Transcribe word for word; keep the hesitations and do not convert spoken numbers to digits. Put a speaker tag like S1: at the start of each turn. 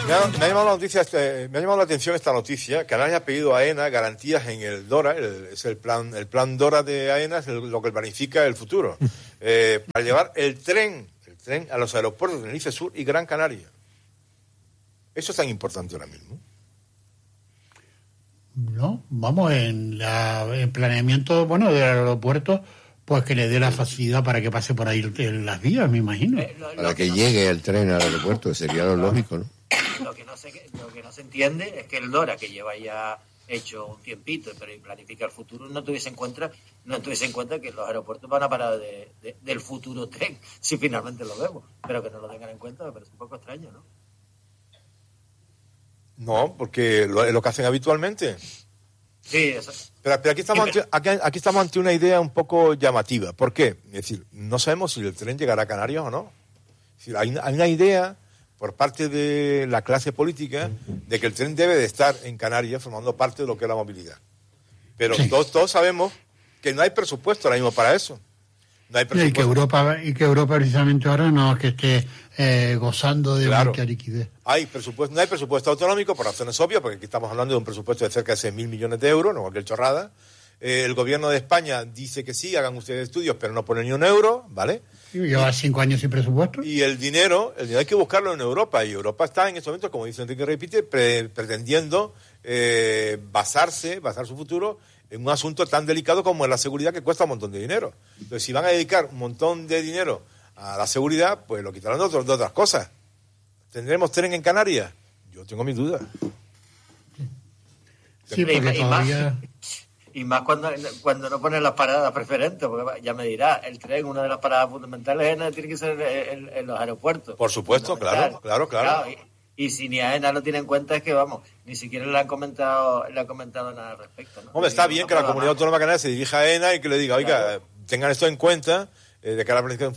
S1: Me ha, me ha llamado la noticia, este, me ha llamado la atención esta noticia. Canarias ha pedido a AENA garantías en el DORA, el, es el plan, el plan DORA de AENA, es el, lo que planifica el futuro, eh, para llevar el tren, el tren a los aeropuertos de Tenerife Sur y Gran Canaria. ¿Eso es tan importante ahora mismo?
S2: No, vamos, en la, el planeamiento, bueno, del aeropuerto, pues que le dé la facilidad para que pase por ahí el, las vías, me imagino.
S3: Eh, lo, lo
S4: Para que,
S3: que no
S4: llegue
S3: se,
S4: el tren al aeropuerto, sería lo lógico, ¿no?
S3: Lo que no se, lo que no se entiende es que el DORA, que lleva ya hecho un tiempito, pero planifica el futuro, no tuviese en cuenta, no tuviese en cuenta que los aeropuertos van a parar de, de, del futuro tren, si finalmente lo vemos. Pero que no lo tengan en cuenta me parece un poco extraño, ¿no?
S1: No, porque lo, es lo que hacen habitualmente.
S3: Sí, eso.
S1: Pero, pero aquí, estamos ante, aquí, aquí estamos ante una idea un poco llamativa. ¿Por qué? Es decir, no sabemos si el tren llegará a Canarias o no. Es decir, hay, hay una idea por parte de la clase política de que el tren debe de estar en Canarias formando parte de lo que es la movilidad. Pero sí. todos, todos sabemos que no hay presupuesto ahora mismo para eso. No hay presupuesto.
S2: Y que Europa, y que Europa precisamente ahora no es que esté eh, gozando de
S1: claro.
S2: mucha liquidez.
S1: Hay presupuesto, no hay presupuesto autonómico por razones obvias, porque aquí estamos hablando de un presupuesto de cerca de seis mil millones de euros, no cualquier chorrada. Eh, el gobierno de España dice que sí, hagan ustedes estudios, pero no ponen ni un euro, ¿vale?
S2: Sí, lleva cinco años sin presupuesto.
S1: Y el dinero, el dinero hay que buscarlo en Europa, y Europa está en estos momentos, como dice Enrique Repite, pre- pretendiendo eh, basarse, basar su futuro en un asunto tan delicado como es la seguridad, que cuesta un montón de dinero. Entonces, si van a dedicar un montón de dinero a la seguridad, pues lo quitarán de, otro, de otras cosas. ¿Tendremos tren en Canarias? Yo tengo mis dudas.
S2: Sí, porque
S3: y,
S2: todavía...
S3: más, y más cuando, cuando no ponen las paradas preferentes, porque ya me dirá, el tren, una de las paradas fundamentales es, tiene que ser en, en los aeropuertos.
S1: Por supuesto, claro, claro, claro.
S3: claro y, y si ni AENA lo tiene en cuenta, es que, vamos, ni siquiera le han comentado, le han comentado nada al respecto, ¿no?
S1: Hombre, está bien que la Comunidad Autónoma Canaria se dirija a AENA y que le diga, oiga, claro. tengan esto en cuenta, eh, de cara a la planificación